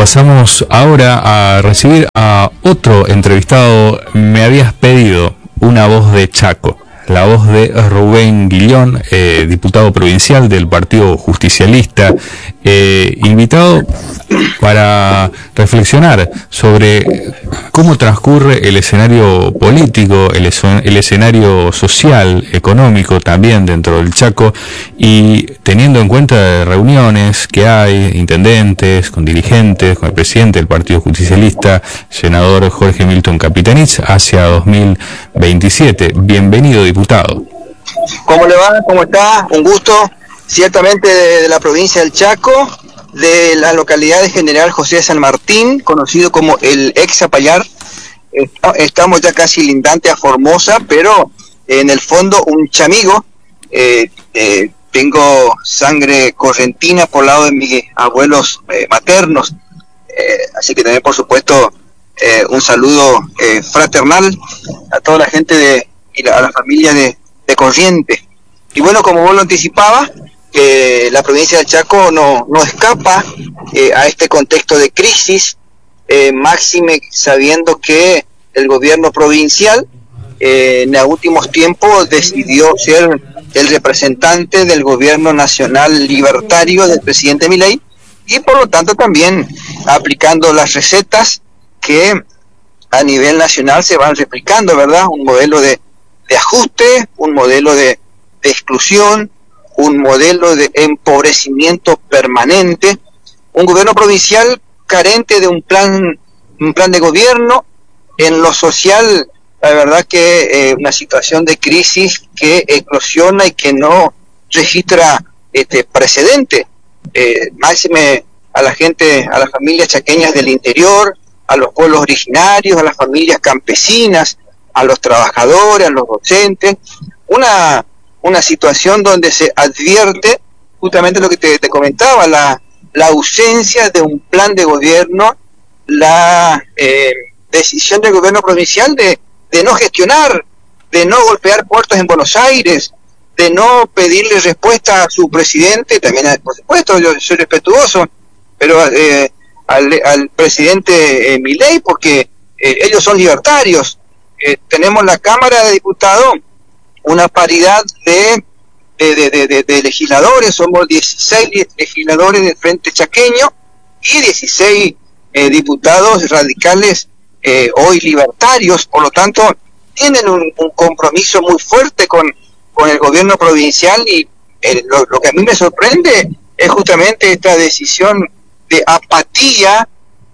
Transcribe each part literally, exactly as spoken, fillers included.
pasamos ahora a recibir a otro entrevistado. Me habías pedido una voz de Chaco, la voz de Rubén Guillón, eh, diputado provincial del Partido Justicialista, eh, invitado para reflexionar sobre cómo transcurre el escenario político, el, el escenario social, económico también dentro del Chaco, y teniendo en cuenta reuniones que hay, intendentes, con dirigentes, con el presidente del Partido Justicialista, senador Jorge Milton Capitanich, hacia dos mil veintisiete. Bienvenido, diputado. ¿Cómo le va? ¿Cómo está? Un gusto, ciertamente de, de la provincia del Chaco, de la localidad de General José de San Martín, conocido como el ex Zapallar. Estamos ya casi lindante a Formosa, pero en el fondo un chamigo. Eh, eh, tengo sangre correntina por lado de mis abuelos eh, maternos, eh, así que también por supuesto eh, un saludo eh, fraternal a toda la gente de y la, a la familia de, de Corrientes. Y bueno, como vos lo anticipabas, eh, la provincia del Chaco no, no escapa eh, a este contexto de crisis, eh, máxime sabiendo que el gobierno provincial eh, en los últimos tiempos decidió ser el representante del gobierno nacional libertario del presidente Milei, y por lo tanto también aplicando las recetas que a nivel nacional se van replicando, ¿verdad? Un modelo de, de ajuste, un modelo de, de exclusión, un modelo de empobrecimiento permanente, un gobierno provincial carente de un plan, un plan de gobierno. En lo social, la verdad que eh, una situación de crisis que eclosiona y que no registra este precedente, eh, máxime a la gente, a las familias chaqueñas del interior, a los pueblos originarios, a las familias campesinas, a los trabajadores, a los docentes, una una situación donde se advierte justamente lo que te, te comentaba, la, la ausencia de un plan de gobierno, la eh, decisión del gobierno provincial de, de no gestionar, de no golpear puertas en Buenos Aires, de no pedirle respuesta a su presidente, también por supuesto yo soy respetuoso, pero eh, al, al presidente eh, Milei, porque eh, ellos son libertarios. Eh, tenemos la Cámara de Diputados una paridad de, de, de, de, de legisladores, somos dieciséis legisladores del Frente Chaqueño y dieciséis eh, diputados radicales eh, hoy libertarios, por lo tanto tienen un, un compromiso muy fuerte con, con el gobierno provincial, y eh, lo, lo que a mí me sorprende es justamente esta decisión de apatía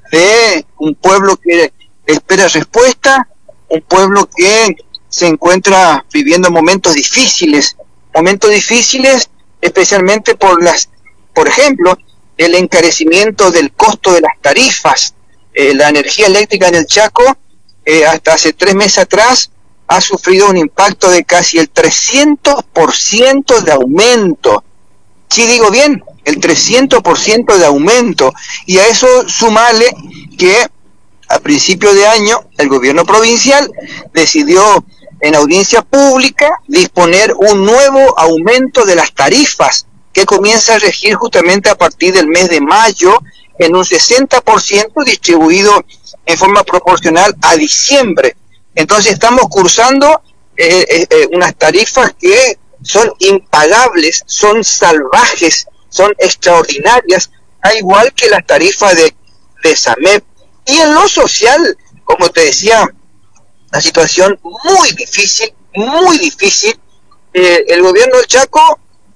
de un pueblo que espera respuesta, un pueblo que se encuentra viviendo momentos difíciles, momentos difíciles especialmente por las, por ejemplo, el encarecimiento del costo de las tarifas. Eh, la energía eléctrica en el Chaco, eh, hasta hace tres meses atrás, ha sufrido un impacto de casi el trescientos por ciento de aumento. Sí digo bien, el trescientos por ciento de aumento, y a eso sumale que a principio de año el gobierno provincial decidió en audiencia pública disponer un nuevo aumento de las tarifas que comienza a regir justamente a partir del mes de mayo en un sesenta por ciento distribuido en forma proporcional a diciembre. Entonces estamos cursando eh, eh, unas tarifas que son impagables, son salvajes, son extraordinarias, a igual que las tarifas de, de SAMEP. Y en lo social, como te decía, la situación muy difícil, muy difícil. Eh, el gobierno del Chaco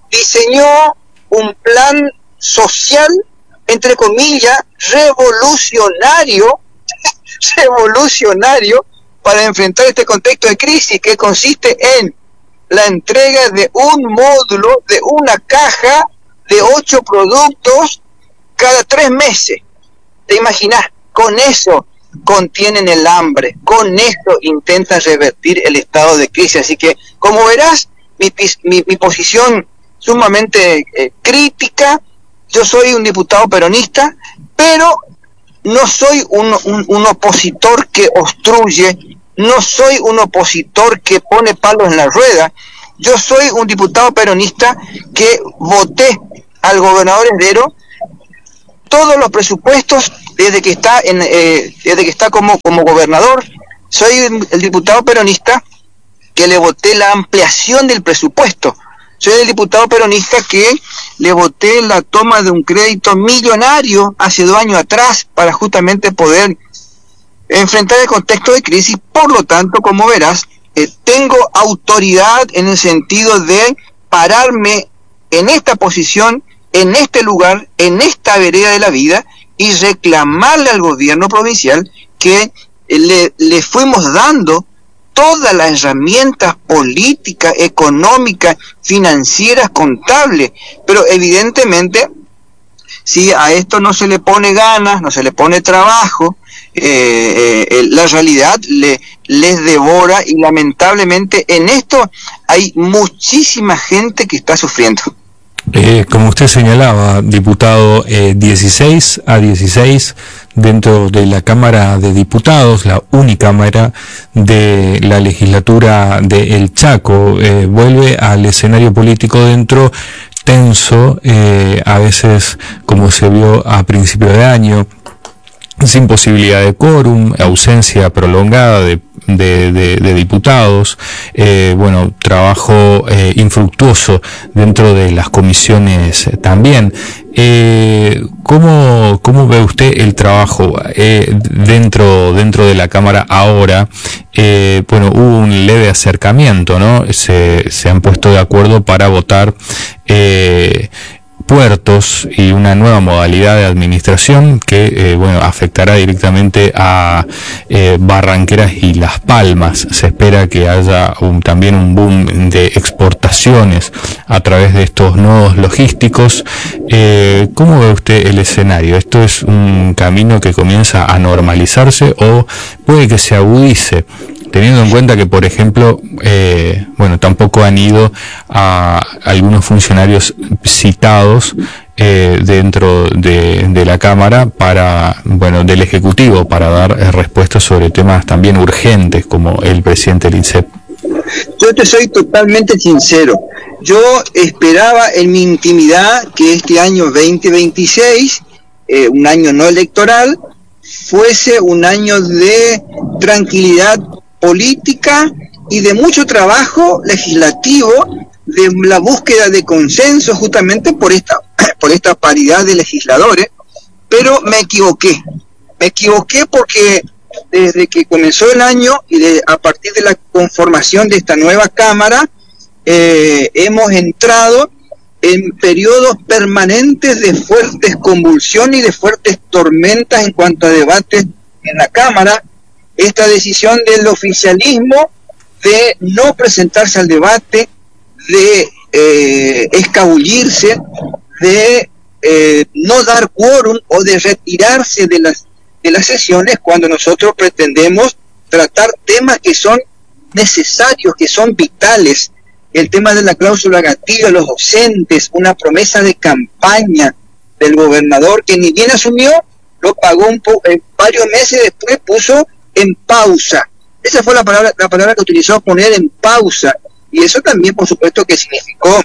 diseñó un plan social, entre comillas, revolucionario, revolucionario, para enfrentar este contexto de crisis, que consiste en la entrega de un módulo, de una caja de ocho productos cada tres meses. ¿Te imaginas? Con eso contienen el hambre, con esto intentan revertir el estado de crisis. Así que, como verás, mi, mi, mi posición sumamente eh, crítica. Yo soy un diputado peronista, pero no soy un, un, un opositor que obstruye, no soy un opositor que pone palos en la rueda. Yo soy un diputado peronista que voté al gobernador Heredero todos los presupuestos desde que está en, eh, desde que está como, como gobernador. Soy el diputado peronista que le voté la ampliación del presupuesto. Soy el diputado peronista que le voté la toma de un crédito millonario hace dos años atrás para justamente poder enfrentar el contexto de crisis. Por lo tanto, como verás, eh, tengo autoridad en el sentido de pararme en esta posición, en este lugar, en esta vereda de la vida, y reclamarle al gobierno provincial que eh, le, le fuimos dando todas las herramientas políticas, económicas, financieras, contables, pero evidentemente si a esto no se le pone ganas, no se le pone trabajo, eh, eh, la realidad le, les devora, y lamentablemente en esto hay muchísima gente que está sufriendo. Eh, como usted señalaba, diputado, eh, dieciséis a dieciséis dentro de la Cámara de Diputados, la unicámara de la legislatura de El Chaco, eh, vuelve al escenario político dentro tenso, eh, a veces como se vio a principio de año, sin posibilidad de quórum, ausencia prolongada de, de, de, de diputados, eh, bueno, trabajo eh, infructuoso dentro de las comisiones también. Eh, ¿cómo, ¿Cómo ve usted el trabajo eh, dentro, dentro de la Cámara ahora? Eh, bueno, hubo un leve acercamiento, ¿no? Se, se han puesto de acuerdo para votar eh, puertos y una nueva modalidad de administración que eh, bueno, afectará directamente a eh, Barranqueras y Las Palmas. Se espera que haya un, también un boom de exportaciones a través de estos nodos logísticos. Eh, ¿Cómo ve usted el escenario? ¿Esto es un camino que comienza a normalizarse o puede que se agudice? Teniendo en cuenta que, por ejemplo, eh, bueno, tampoco han ido a algunos funcionarios citados eh, dentro de, de la Cámara para, bueno, del Ejecutivo, para dar eh, respuestas sobre temas también urgentes, como el presidente del INSEP. Yo te soy totalmente sincero. Yo esperaba en mi intimidad que este año veinte veintiséis, eh, un año no electoral, fuese un año de tranquilidad política y de mucho trabajo legislativo, de la búsqueda de consenso justamente por esta por esta paridad de legisladores, pero me equivoqué. Me equivoqué porque desde que comenzó el año y de, a partir de la conformación de esta nueva Cámara, eh, hemos entrado en periodos permanentes de fuertes convulsiones y de fuertes tormentas en cuanto a debates en la Cámara. Esta decisión del oficialismo de no presentarse al debate, de eh, escabullirse, de eh, no dar quórum o de retirarse de las de las sesiones cuando nosotros pretendemos tratar temas que son necesarios, que son vitales. El tema de la cláusula gatillo a los docentes, una promesa de campaña del gobernador que ni bien asumió, lo pagó un po eh, varios meses después, puso en pausa. Esa fue la palabra, la palabra que utilizó, poner en pausa, y eso también por supuesto que significó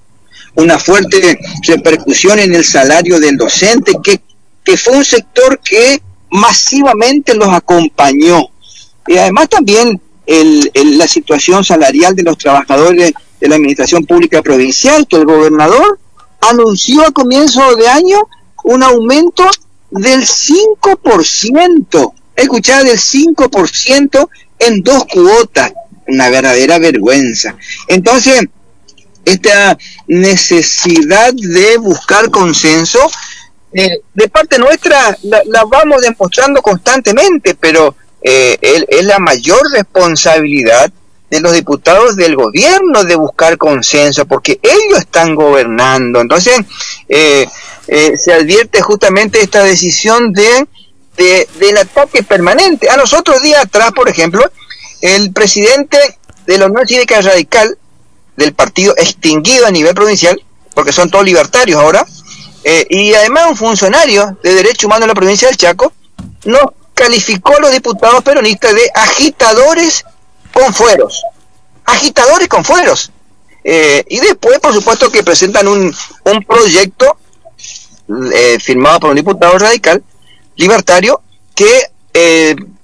una fuerte repercusión en el salario del docente, que, que fue un sector que masivamente los acompañó, y además también el, el, la situación salarial de los trabajadores de la administración pública provincial, que el gobernador anunció a comienzo de año un aumento del cinco por ciento. Escuchar, del cinco por ciento en dos cuotas, una verdadera vergüenza. Entonces, esta necesidad de buscar consenso, eh, de parte nuestra, la, la vamos demostrando constantemente, pero eh, es, es la mayor responsabilidad de los diputados del gobierno de buscar consenso, porque ellos están gobernando. Entonces, eh, eh, se advierte justamente esta decisión de De, del ataque permanente. A los otros días atrás, por ejemplo, el presidente de la Unión Cívica Radical, del partido extinguido a nivel provincial, porque son todos libertarios ahora, eh, y además un funcionario de Derecho Humano en la provincia del Chaco, nos calificó a los diputados peronistas de agitadores con fueros. Agitadores con fueros. Eh, y después, por supuesto, que presentan un, un proyecto eh, firmado por un diputado radical, libertario que eh,